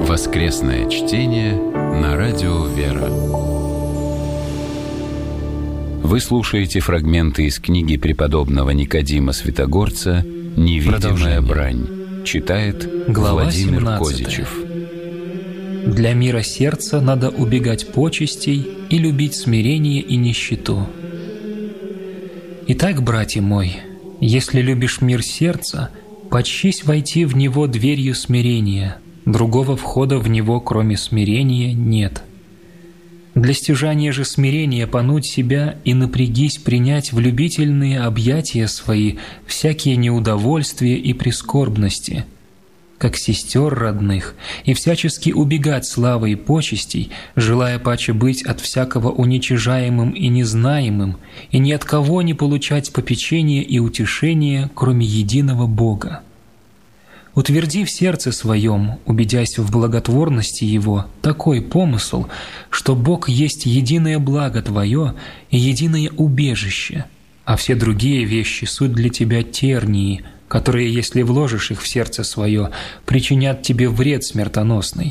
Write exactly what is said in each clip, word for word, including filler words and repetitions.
Воскресное чтение на радио «Вера». Вы слушаете фрагменты из книги преподобного Никодима Святогорца «Невидимая брань». Читает Глава Владимир семнадцатая. Козичев. Для мира сердца надо убегать почестей и любить смирение и нищету. Итак, братья мои, если любишь мир сердца, почтись войти в него дверью смирения. Другого входа в него, кроме смирения, нет. Для стяжания же смирения понудь себя и напрягись принять в любительные объятия свои всякие неудовольствия и прискорбности, как сестер родных, и всячески убегать славы и почестей, желая паче быть от всякого уничижаемым и незнаемым, и ни от кого не получать попечения и утешения, кроме единого Бога. Утверди в сердце своем, убедясь в благотворности Его, такой помысл, что Бог есть единое благо твое и единое убежище, а все другие вещи суть для тебя тернии, которые, если вложишь их в сердце свое, причинят тебе вред смертоносный.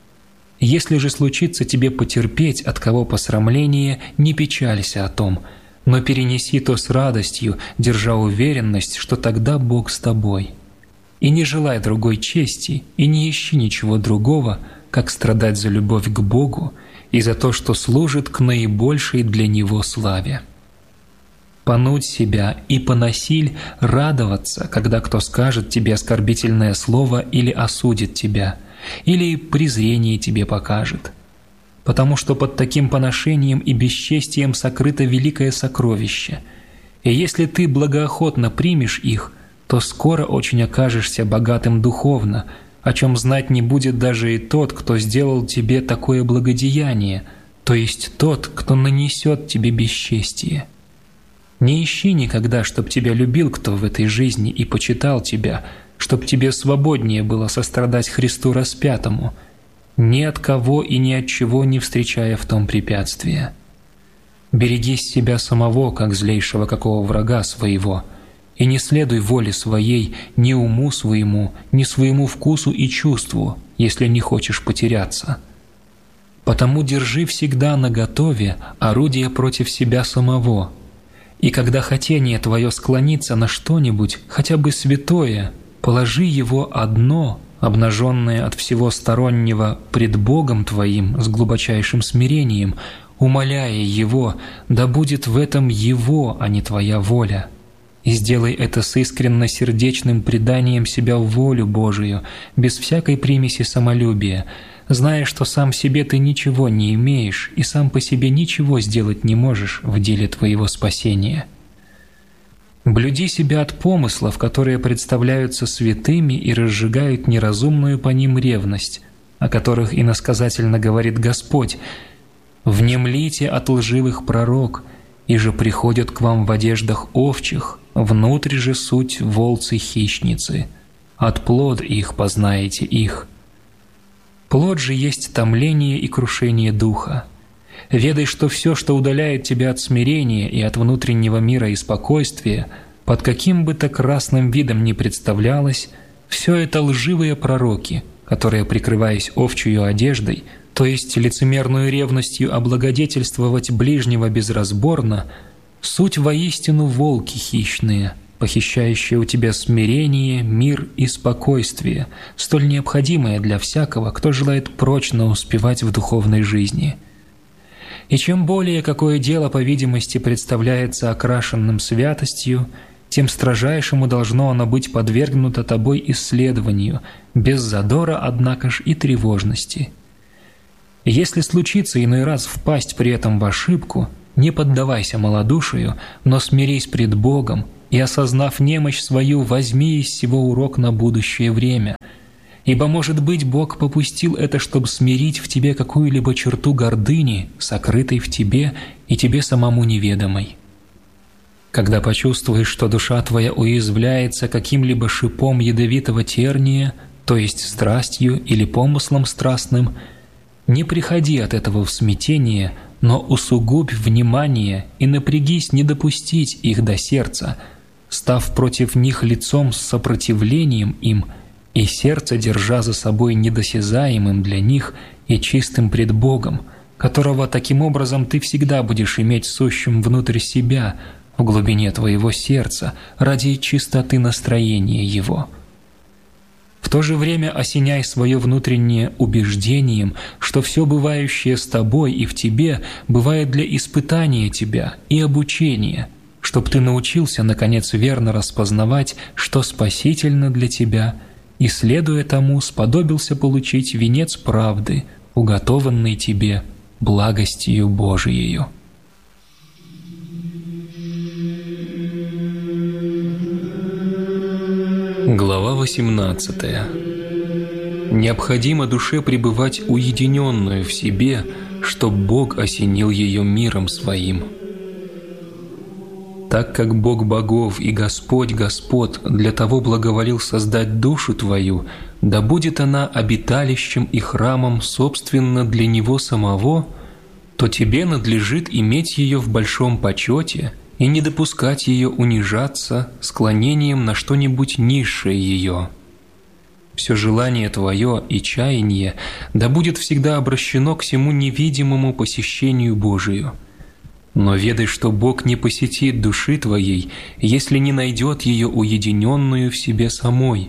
Если же случится тебе потерпеть от кого посрамление, не печалься о том, но перенеси то с радостью, держа уверенность, что тогда Бог с тобой. И не желай другой чести, и не ищи ничего другого, как страдать за любовь к Богу и за то, что служит к наибольшей для Него славе. Понудь себя и понасиль радоваться, когда кто скажет тебе оскорбительное слово или осудит тебя, или презрение тебе покажет. Потому что под таким поношением и бесчестием сокрыто великое сокровище, и если ты благоохотно примешь их, то скоро очень окажешься богатым духовно, о чем знать не будет даже и тот, кто сделал тебе такое благодеяние, то есть тот, кто нанесет тебе бесчестие. Не ищи никогда, чтоб тебя любил кто в этой жизни и почитал тебя, чтоб тебе свободнее было сострадать Христу распятому, ни от кого и ни от чего не встречая в том препятствия. Берегись себя самого, как злейшего какого врага своего, и не следуй воле своей, ни уму своему, ни своему вкусу и чувству, если не хочешь потеряться. Потому держи всегда наготове орудие против себя самого, и когда хотение твое склонится на что-нибудь, хотя бы святое, положи его одно, обнаженное от всего стороннего пред Богом твоим с глубочайшим смирением, умоляя Его, да будет в этом Его, а не твоя воля. И сделай это с искренно-сердечным преданием себя в волю Божию, без всякой примеси самолюбия, зная, что сам себе ты ничего не имеешь и сам по себе ничего сделать не можешь в деле твоего спасения. Блюди себя от помыслов, которые представляются святыми и разжигают неразумную по ним ревность, о которых иносказательно говорит Господь: «Внемлите от лживых пророк, и же приходят к вам в одеждах овчих, внутрь же суть волцы-хищницы, от плод их познаете их». Плод же есть томление и крушение духа. Ведай, что все, что удаляет тебя от смирения и от внутреннего мира и спокойствия, под каким бы то красным видом ни представлялось, все это лживые пророки, которые, прикрываясь овчью одеждой, то есть лицемерную ревностью облагодетельствовать ближнего безразборно, суть воистину волки хищные, похищающие у тебя смирение, мир и спокойствие, столь необходимое для всякого, кто желает прочно успевать в духовной жизни. И чем более какое дело, по видимости, представляется окрашенным святостью, тем строжайшему должно оно быть подвергнуто тобой исследованию, без задора, однако ж, и тревожности. Если случится иной раз впасть при этом в ошибку, не поддавайся малодушию, но смирись пред Богом и, осознав немощь свою, возьми из сего урок на будущее время. Ибо, может быть, Бог попустил это, чтобы смирить в тебе какую-либо черту гордыни, сокрытой в тебе и тебе самому неведомой. Когда почувствуешь, что душа твоя уязвляется каким-либо шипом ядовитого терния, то есть страстью или помыслом страстным, не приходи от этого в смятение, но усугубь внимание и напрягись не допустить их до сердца, став против них лицом с сопротивлением им и сердце держа за собой недосязаемым для них и чистым пред Богом, которого таким образом ты всегда будешь иметь сущим внутрь себя, в глубине твоего сердца, ради чистоты настроения его. В то же время осеняй свое внутреннее убеждением, что все бывающее с тобой и в тебе бывает для испытания тебя и обучения, чтоб ты научился, наконец, верно распознавать, что спасительно для тебя, и, следуя тому, сподобился получить венец правды, уготованный тебе благостью Божиею. Глава восемнадцатая. Необходимо душе пребывать уединенную в себе, чтоб Бог осенил ее миром Своим. Так как Бог богов и Господь Господ для того благоволил создать душу твою, да будет она обиталищем и храмом собственно для Него самого, то тебе надлежит иметь ее в большом почете и не допускать ее унижаться склонением на что-нибудь низшее ее. Все желание твое и чаяние да будет всегда обращено к всему невидимому посещению Божию. Но ведай, что Бог не посетит души твоей, если не найдет ее уединенную в себе самой.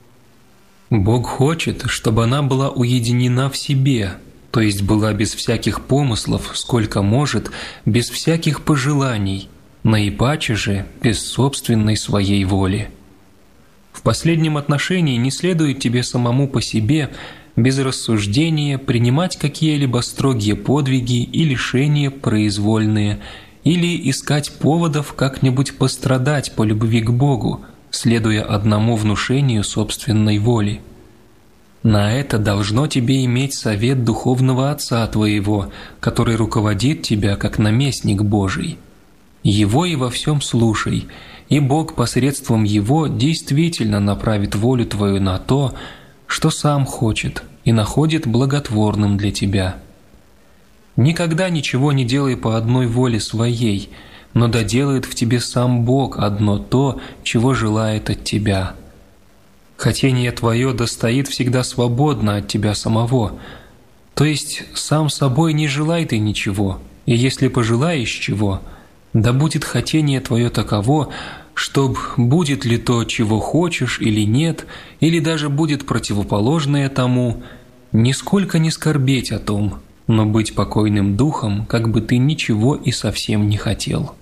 Бог хочет, чтобы она была уединена в себе, то есть была без всяких помыслов, сколько может, без всяких пожеланий, наипаче же без собственной своей воли. В последнем отношении не следует тебе самому по себе без рассуждения принимать какие-либо строгие подвиги и лишения произвольные, или искать поводов как-нибудь пострадать по любви к Богу, следуя одному внушению собственной воли. На это должно тебе иметь совет духовного отца твоего, который руководит тебя как наместник Божий. Его и во всем слушай, и Бог посредством Его действительно направит волю твою на то, что сам хочет и находит благотворным для тебя. Никогда ничего не делай по одной воле своей, но да делает в тебе сам Бог одно то, чего желает от тебя. Хотение твое достоит всегда свободно от тебя самого, то есть сам собой не желай ты ничего, и если пожелаешь чего, да будет хотение твое таково, чтоб будет ли то, чего хочешь или нет, или даже будет противоположное тому, нисколько не скорбеть о том, но быть покойным духом, как бы ты ничего и совсем не хотел.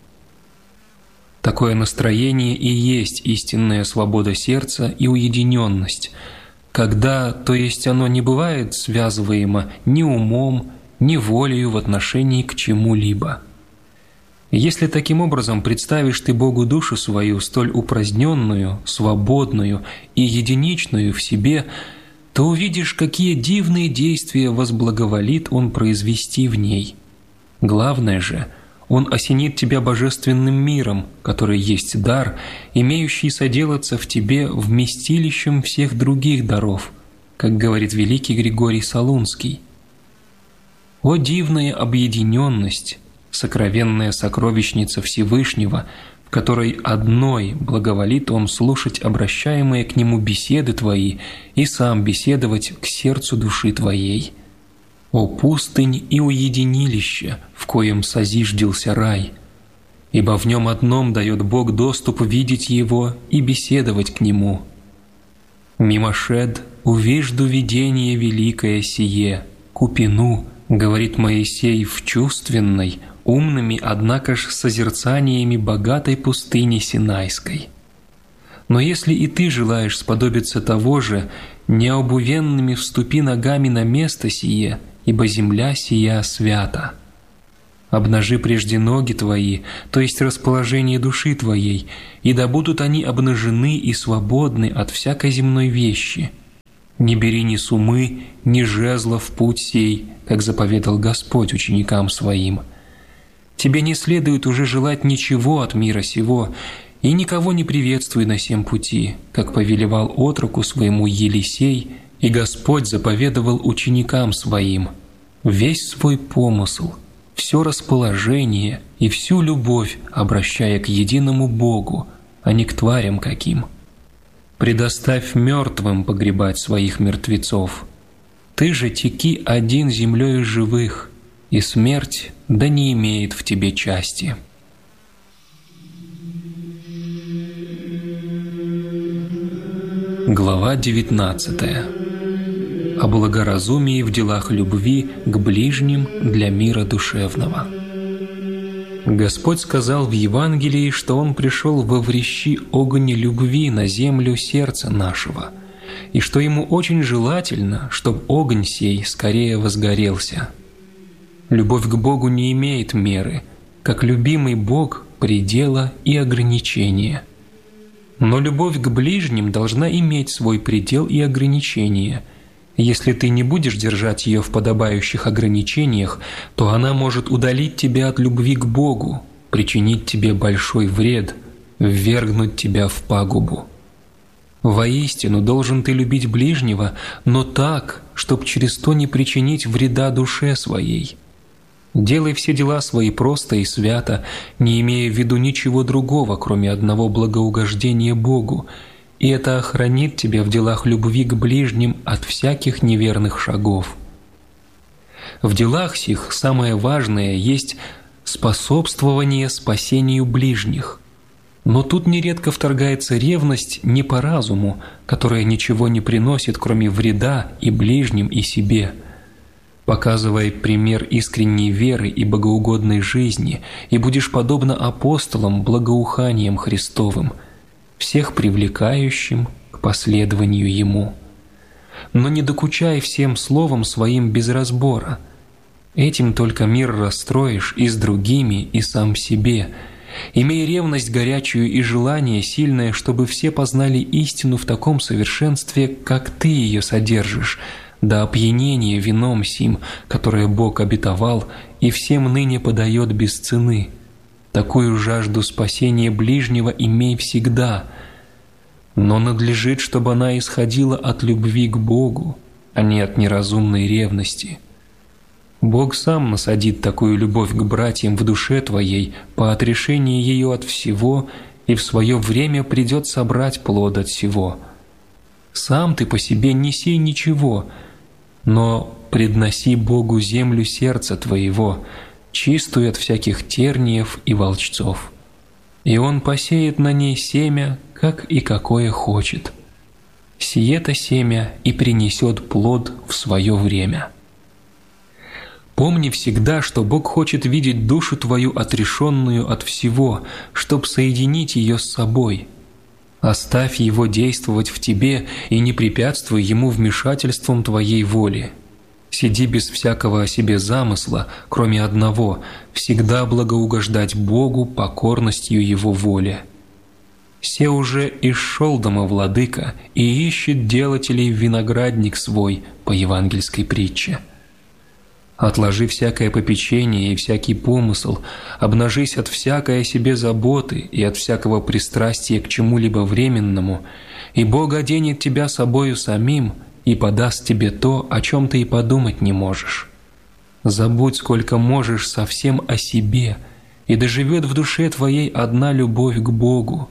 Такое настроение и есть истинная свобода сердца и уединенность, когда, то есть оно не бывает связываемо ни умом, ни волею в отношении к чему-либо. Если таким образом представишь ты Богу душу свою, столь упраздненную, свободную и единичную в себе, то увидишь, какие дивные действия возблаговолит Он произвести в ней. Главное же, Он осенит тебя божественным миром, который есть дар, имеющий соделаться в тебе вместилищем всех других даров, как говорит великий Григорий Солунский. О дивная объединенность! Сокровенная сокровищница Всевышнего, в которой одной благоволит Он слушать обращаемые к Нему беседы твои и сам беседовать к сердцу души твоей. О пустынь и уединилище, в коем созиждился рай! Ибо в нем одном дает Бог доступ видеть Его и беседовать к Нему. «Мимошед, увижду видение великое сие, купину», говорит Моисей в чувственной, умными, однако ж созерцаниями богатой пустыни Синайской. Но если и ты желаешь сподобиться того же, необувенными вступи ногами на место сие, ибо земля сия свята. Обнажи прежде ноги твои, то есть расположение души твоей, и да будут они обнажены и свободны от всякой земной вещи. Не бери ни сумы, ни жезла в путь сей, как заповедал Господь ученикам Своим. Тебе не следует уже желать ничего от мира сего, и никого не приветствуй на сем пути, как повелевал отроку своему Елисей, и Господь заповедовал ученикам Своим. Весь свой помысл, все расположение и всю любовь обращая к единому Богу, а не к тварям каким. предоставь мертвым погребать своих мертвецов. Ты же теки один землею живых, и смерть да не имеет в тебе части». Глава девятнадцатая. О благоразумии в делах любви к ближним для мира душевного. Господь сказал в Евангелии, что Он пришел воврещи огонь любви на землю сердца нашего, и что Ему очень желательно, чтобы огонь сей скорее возгорелся. Любовь к Богу не имеет меры, как любимый Бог – предела и ограничения. Но любовь к ближним должна иметь свой предел и ограничения. Если ты не будешь держать ее в подобающих ограничениях, то она может удалить тебя от любви к Богу, причинить тебе большой вред, ввергнуть тебя в пагубу. Воистину должен ты любить ближнего, но так, чтоб через то не причинить вреда душе своей. Делай все дела свои просто и свято, не имея в виду ничего другого, кроме одного благоугождения Богу, и это охранит тебя в делах любви к ближним от всяких неверных шагов. В делах сих самое важное есть способствование спасению ближних. Но тут нередко вторгается ревность не по разуму, которая ничего не приносит, кроме вреда и ближним, и себе. Показывай пример искренней веры и богоугодной жизни, и будешь подобно апостолам благоуханием Христовым, всех привлекающим к последованию Ему. Но не докучай всем словом своим без разбора. Этим только мир расстроишь и с другими, и сам себе. Имей ревность горячую и желание сильное, чтобы все познали истину в таком совершенстве, как ты ее содержишь, до опьянения вином сим, которое Бог обетовал и всем ныне подает без цены. Такую жажду спасения ближнего имей всегда, но надлежит, чтобы она исходила от любви к Богу, а не от неразумной ревности. Бог сам насадит такую любовь к братьям в душе твоей по отрешении ее от всего, и в свое время придет собрать плод от всего. Сам ты по себе не сей ничего, но предноси Богу землю сердца твоего, чистую от всяких терниев и волчцов. И Он посеет на ней семя, как и какое хочет. Сие-то семя и принесет плод в свое время. Помни всегда, что Бог хочет видеть душу твою отрешенную от всего, чтоб соединить ее с собой. Оставь Его действовать в тебе и не препятствуй Ему вмешательством твоей воли. Сиди без всякого о себе замысла, кроме одного – всегда благоугождать Богу покорностью Его воле. Се уже исшел дома владыка и ищет делателей в виноградник свой по евангельской притче. Отложи всякое попечение и всякий помысл, обнажись от всякой о себе заботы и от всякого пристрастия к чему-либо временному, и Бог оденет тебя собою самим и подаст тебе то, о чем ты и подумать не можешь. Забудь сколько можешь совсем о себе, и доживет в душе твоей одна любовь к Богу.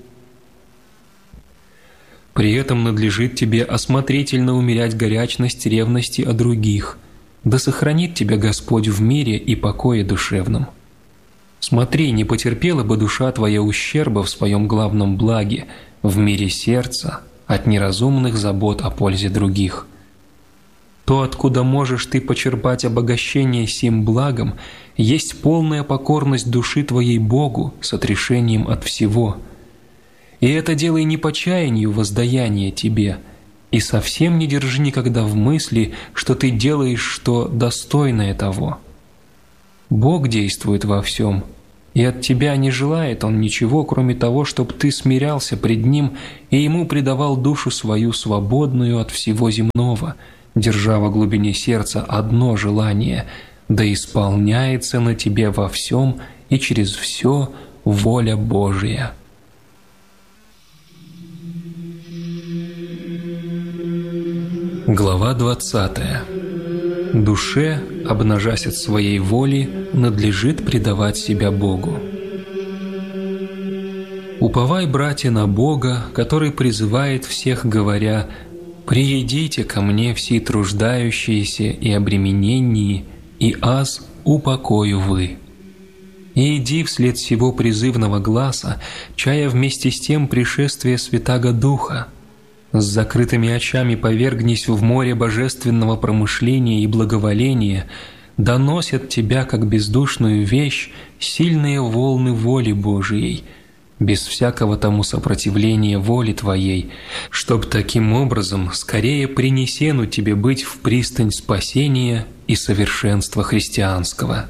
При этом надлежит тебе осмотрительно умерять горячность ревности о других, да сохранит тебя Господь в мире и покое душевном. Смотри, не потерпела бы душа твоя ущерба в своем главном благе, в мире сердца, от неразумных забот о пользе других. То, откуда можешь ты почерпать обогащение сим благом, есть полная покорность души твоей Богу с отрешением от всего. И это делай не по чаянию воздаяния тебе, и совсем не держи никогда в мысли, что ты делаешь что достойное того. Бог действует во всем, и от тебя не желает Он ничего, кроме того, чтобы ты смирялся пред Ним и Ему предавал душу свою свободную от всего земного, держа во глубине сердца одно желание, да исполняется на тебе во всем и через все воля Божия. Глава двадцатая. Душе, обнажась от своей воли, надлежит предавать себя Богу. Уповай, братья, на Бога, который призывает всех, говоря: «Приидите ко мне все труждающиеся и обремененные, и аз упокою вы». И иди вслед всего призывного гласа, чая вместе с тем пришествие Святаго Духа. С закрытыми очами повергнись в море божественного промышления и благоволения, доносят тебя, как бездушную вещь, сильные волны воли Божией, без всякого тому сопротивления воли твоей, чтоб таким образом скорее принесену тебе быть в пристань спасения и совершенства христианского.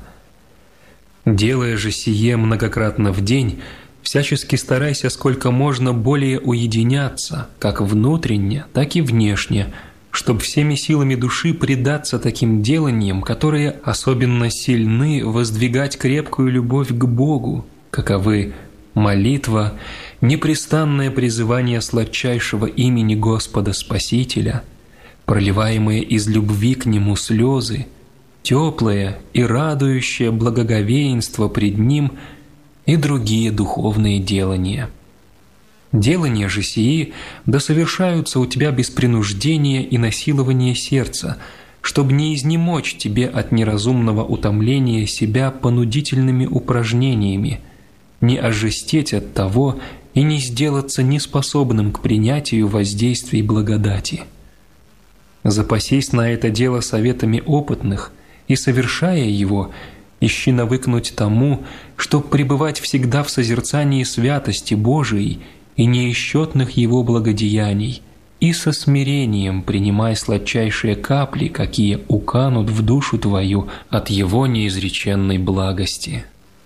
Делая же сие многократно в день, всячески старайся сколько можно более уединяться, как внутренне, так и внешне, чтоб всеми силами души предаться таким деланиям, которые особенно сильны воздвигать крепкую любовь к Богу, каковы молитва, непрестанное призывание сладчайшего имени Господа Спасителя, проливаемые из любви к Нему слезы, теплое и радующее благоговеинство пред Ним и другие духовные делания. Делания же сии да совершаются у тебя без принуждения и насилования сердца, чтобы не изнемочь тебе от неразумного утомления себя понудительными упражнениями, не ожестеть от того и не сделаться неспособным к принятию воздействий благодати. Запасись на это дело советами опытных, и, совершая его, ищи навыкнуть тому, чтоб пребывать всегда в созерцании святости Божией и неисчетных Его благодеяний, и со смирением принимай сладчайшие капли, какие уканут в душу твою от Его неизреченной благости.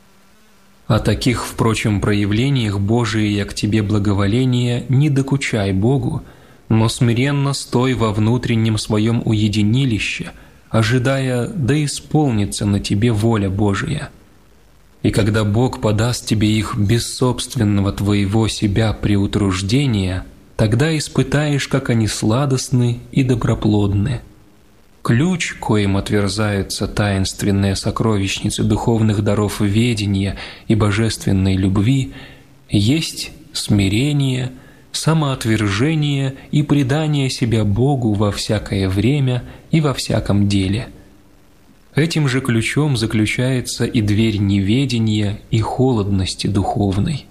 О таких, впрочем, проявлениях Божией к тебе благоволения не докучай Богу, но смиренно стой во внутреннем своем уединилище, ожидая, да исполнится на тебе воля Божия. И когда Бог подаст тебе их без собственного твоего себя приутруждения, тогда испытаешь, как они сладостны и доброплодны. Ключ, коим отверзаются таинственные сокровищницы духовных даров ведения и божественной любви, есть смирение, самоотвержение и предание себя Богу во всякое время и во всяком деле. Этим же ключом заключается и дверь неведения и холодности духовной.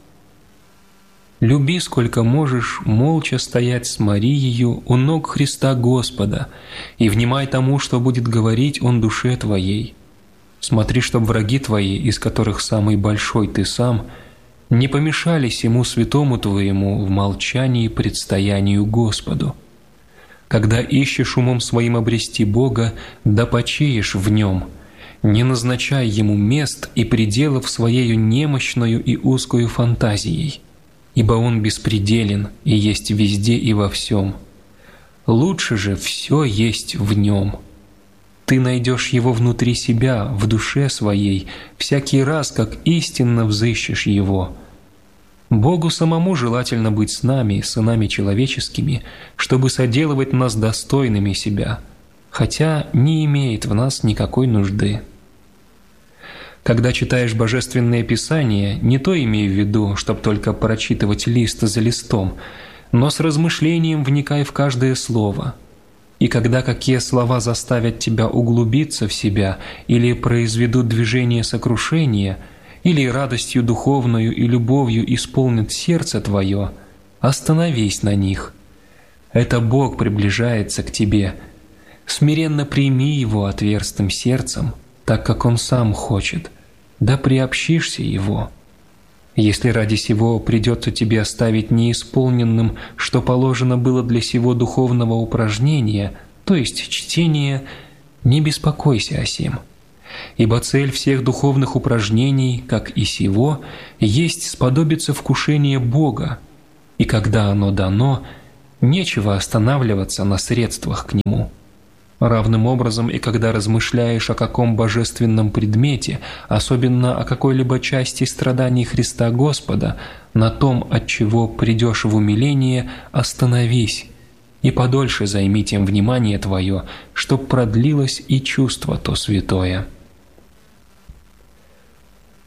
Люби, сколько можешь, молча стоять с Марией у ног Христа Господа и внимай тому, что будет говорить Он душе твоей. Смотри, чтоб враги твои, из которых самый большой ты сам, не помешали сему святому твоему в молчании предстоянию Господу. Когда ищешь умом своим обрести Бога, да почиешь в Нем, не назначай Ему мест и пределов Своею немощною и узкою фантазией, ибо Он беспределен и есть везде и во всем. Лучше же все есть в Нем. Ты найдешь Его внутри себя, в душе своей, всякий раз, как истинно взыщешь Его. Богу самому желательно быть с нами, сынами человеческими, чтобы соделывать нас достойными себя, хотя не имеет в нас никакой нужды. Когда читаешь Божественное Писание, не то имей в виду, чтоб только прочитывать лист за листом, но с размышлением вникай в каждое слово. И когда какие слова заставят тебя углубиться в себя или произведут движение сокрушения, или радостью духовную и любовью исполнит сердце твое, остановись на них. Это Бог приближается к тебе. Смиренно прими Его отверстым сердцем, так как Он сам хочет, да приобщишься Его. Если ради сего придется тебе оставить неисполненным, что положено было для сего духовного упражнения, то есть чтения, не беспокойся о сем. Ибо цель всех духовных упражнений, как и сего, есть сподобиться вкушения Бога, и когда оно дано, нечего останавливаться на средствах к Нему. Равным образом и когда размышляешь о каком божественном предмете, особенно о какой-либо части страданий Христа Господа, на том, от чего придешь в умиление, остановись и подольше займи тем внимание твое, чтоб продлилось и чувство то святое.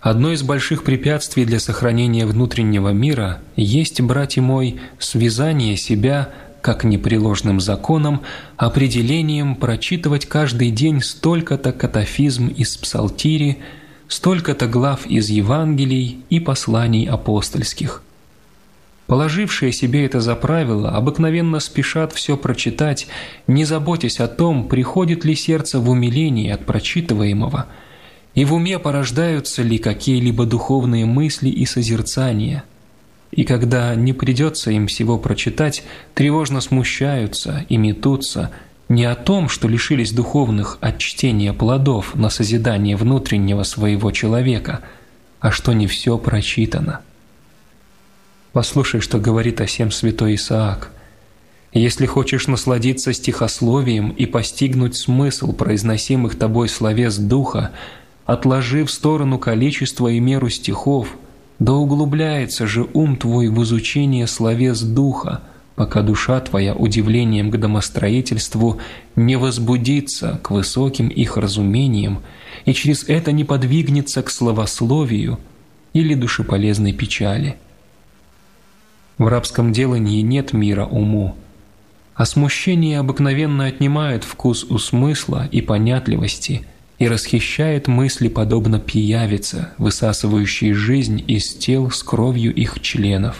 Одно из больших препятствий для сохранения внутреннего мира есть, братья мой, связание себя, как непреложным законом, определением прочитывать каждый день столько-то катафизм из Псалтири, столько-то глав из Евангелий и посланий апостольских. Положившие себе это за правило, обыкновенно спешат все прочитать, не заботясь о том, приходит ли сердце в умиление от прочитываемого, и в уме порождаются ли какие-либо духовные мысли и созерцания. И когда не придется им всего прочитать, тревожно смущаются и метутся не о том, что лишились духовных от чтения плодов на созидание внутреннего своего человека, а что не все прочитано. Послушай, что говорит о сем святой Исаак. «Если хочешь насладиться стихословием и постигнуть смысл произносимых тобой словес Духа, отложи в сторону количество и меру стихов, да углубляется же ум твой в изучение словес Духа, пока душа твоя удивлением к домостроительству не возбудится к высоким их разумениям и через это не подвигнется к словословию или душеполезной печали». В рабском делании нет мира уму, а смущение обыкновенно отнимает вкус у смысла и понятливости и расхищает мысли подобно пиявице, высасывающей жизнь из тел с кровью их членов.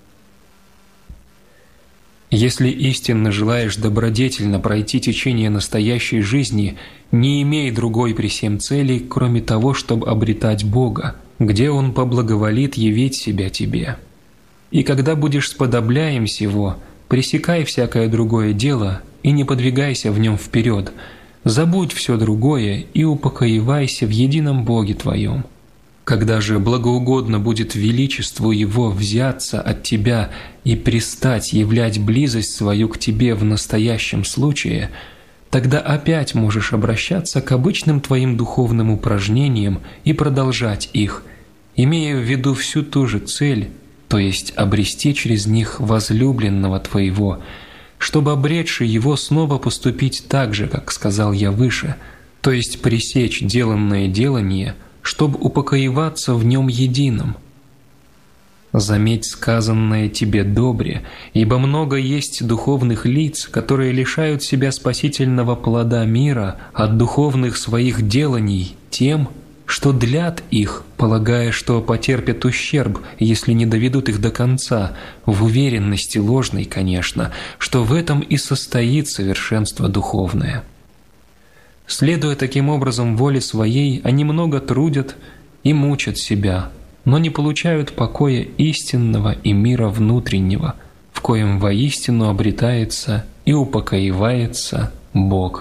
Если истинно желаешь добродетельно пройти течение настоящей жизни, не имей другой при сем цели, кроме того, чтобы обретать Бога, где Он поблаговолит явить себя тебе. И когда будешь сподобляем сего, пресекай всякое другое дело и не подвигайся в нем вперед, забудь все другое и упокоивайся в едином Боге твоем. Когда же благоугодно будет величеству Его взяться от тебя и пристать являть близость свою к тебе в настоящем случае, тогда опять можешь обращаться к обычным твоим духовным упражнениям и продолжать их, имея в виду всю ту же цель, то есть обрести через них возлюбленного твоего, чтобы, обретши его, снова поступить так же, как сказал я выше, то есть пресечь деланное делание, чтобы упокоиваться в нем едином. Заметь сказанное тебе добре, ибо много есть духовных лиц, которые лишают себя спасительного плода мира от духовных своих деланий тем, что длят их, полагая, что потерпят ущерб, если не доведут их до конца, в уверенности ложной, конечно, что в этом и состоит совершенство духовное. Следуя таким образом воле своей, они много трудят и мучат себя, но не получают покоя истинного и мира внутреннего, в коем воистину обретается и упокоивается Бог.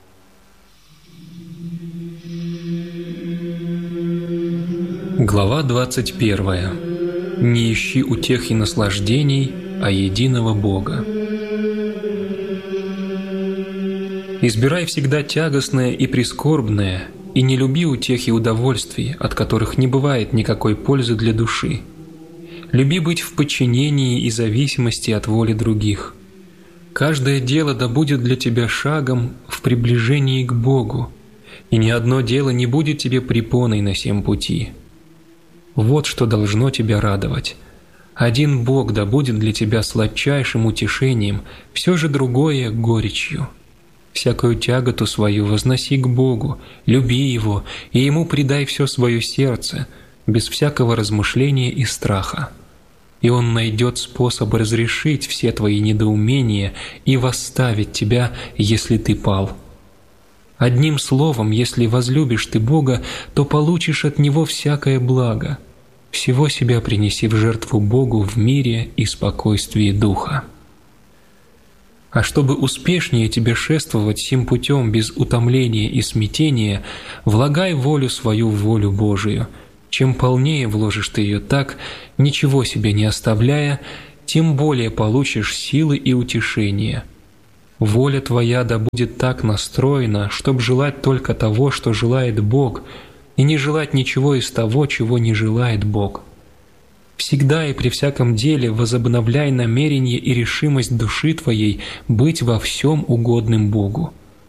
Глава двадцать первая. Не ищи утех и наслаждений, а единого Бога. Избирай всегда тягостное и прискорбное, и не люби утех и удовольствий, от которых не бывает никакой пользы для души. Люби быть в подчинении и зависимости от воли других. Каждое дело да будет для тебя шагом в приближении к Богу, и ни одно дело не будет тебе препоной на сем пути. Вот что должно тебя радовать. Один Бог да будет для тебя сладчайшим утешением, все же другое – горечью. Всякую тяготу свою возноси к Богу, люби Его, и Ему предай все свое сердце, без всякого размышления и страха. И Он найдет способ разрешить все твои недоумения и восставить тебя, если ты пал. Одним словом, если возлюбишь ты Бога, то получишь от Него всякое благо. Всего себя принеси в жертву Богу в мире и спокойствии духа. А чтобы успешнее тебе шествовать сим путем без утомления и смятения, влагай волю свою в волю Божию. Чем полнее вложишь ты ее так, ничего себе не оставляя, тем более получишь силы и утешение. Воля твоя да будет так настроена, чтоб желать только того, что желает Бог, и не желать ничего из того, чего не желает Бог. Всегда и при всяком деле возобновляй намерение и решимость души твоей быть во всем угодным Богу.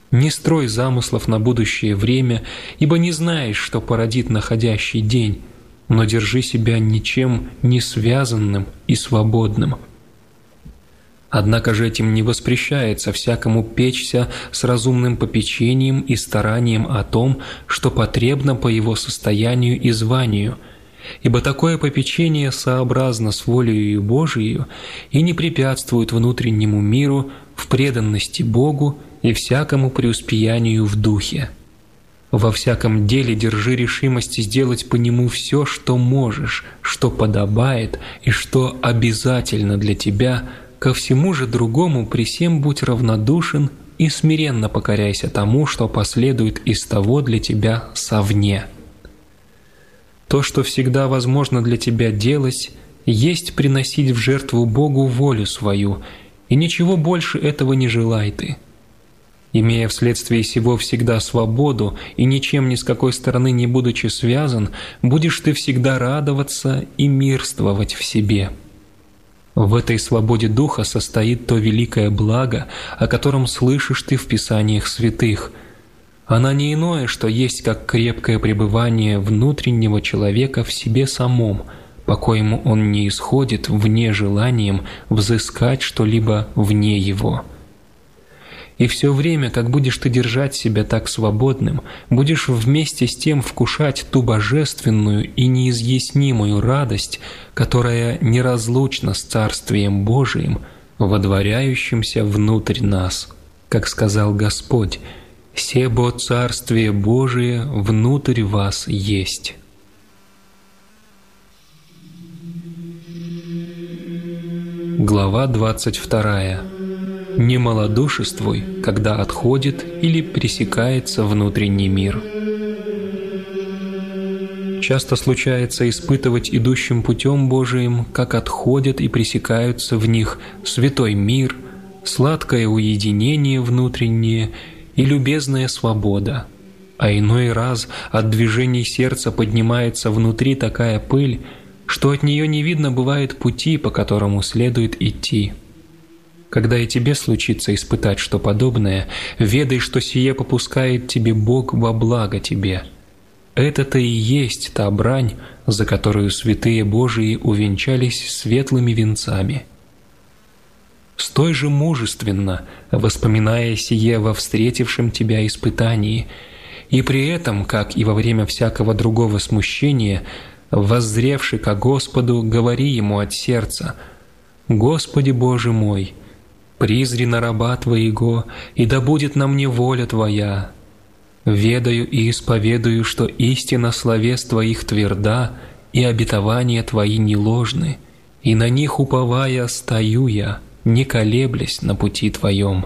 Не строй замыслов на будущее время, ибо не знаешь, что породит находящий день, но держи себя ничем не связанным и свободным. Однако же этим не воспрещается всякому печься с разумным попечением и старанием о том, что потребно по его состоянию и званию, ибо такое попечение сообразно с волею Божией и не препятствует внутреннему миру в преданности Богу и всякому преуспеянию в духе. Во всяком деле держи решимость сделать по нему все, что можешь, что подобает и что обязательно для тебя. Ко всему же другому при сем будь равнодушен и смиренно покоряйся тому, что последует из того для тебя совне. То, что всегда возможно для тебя делать, есть приносить в жертву Богу волю свою, и ничего больше этого не желай ты. Имея вследствие сего всегда свободу и ничем ни с какой стороны не будучи связан, будешь ты всегда радоваться и мирствовать в себе. В этой свободе духа состоит то великое благо, о котором слышишь ты в Писаниях святых. Она не иное, что есть как крепкое пребывание внутреннего человека в себе самом, по коему он не исходит вне желанием взыскать что-либо вне его. И все время, как будешь ты держать себя так свободным, будешь вместе с тем вкушать ту божественную и неизъяснимую радость, которая неразлучна с Царствием Божиим, водворяющимся внутрь нас. Как сказал Господь: «Себо Царствие Божие внутрь вас есть». Глава двадцать вторая. Не малодушествуй, когда отходит или пресекается внутренний мир. Часто случается испытывать идущим путем Божиим, как отходят и пресекаются в них святой мир, сладкое уединение внутреннее и любезная свобода. А иной раз от движений сердца поднимается внутри такая пыль, что от нее не видно бывает пути, по которому следует идти. Когда и тебе случится испытать что подобное, ведай, что сие попускает тебе Бог во благо тебе. Это-то и есть та брань, за которую святые Божии увенчались светлыми венцами. Стой же мужественно, воспоминая сие во встретившем тебя испытании, и при этом, как и во время всякого другого смущения, воззревши ко Господу, говори Ему от сердца: «Господи Боже мой, призри на раба Твоего, и да будет на мне воля Твоя. Ведаю и исповедую, что истина словес Твоих тверда, и обетования Твои не ложны, и на них уповая стою я, не колеблясь на пути Твоем».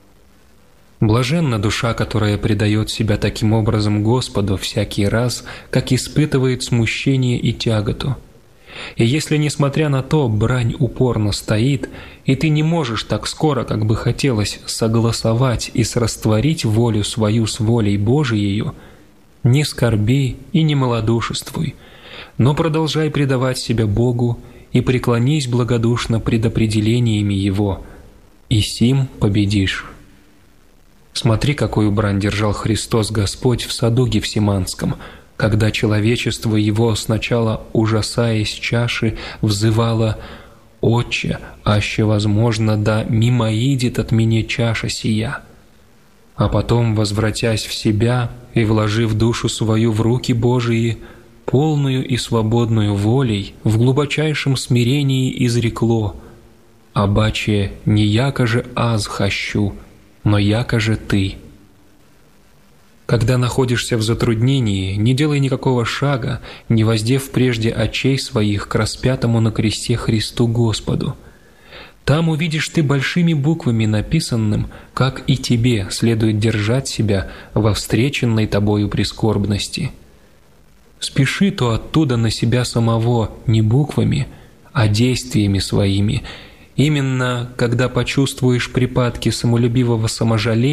Блаженна душа, которая предает себя таким образом Господу всякий раз, как испытывает смущение и тяготу. И если, несмотря на то, брань упорно стоит, и ты не можешь так скоро, как бы хотелось, согласовать и срастворить волю свою с волей Божией, не скорби и не малодушествуй, но продолжай предавать себя Богу и преклонись благодушно пред определениями Его, и сим победишь. Смотри, какую брань держал Христос Господь в саду Гефсиманском, когда человечество Его, сначала ужасаясь чаши, взывало: «Отче, аще возможно, да мимоидет от меня чаша сия». А потом, возвратясь в себя и вложив душу свою в руки Божии, полную и свободную волей, в глубочайшем смирении изрекло: «Абаче, не яко же аз хощу, но яко же ты». Когда находишься в затруднении, не делай никакого шага, не воздев прежде очей своих к распятому на кресте Христу Господу. Там увидишь ты большими буквами написанным, как и тебе следует держать себя во встреченной тобою прискорбности. Спеши то оттуда на себя самого не буквами, а действиями своими. Именно когда почувствуешь припадки самолюбивого саможаления,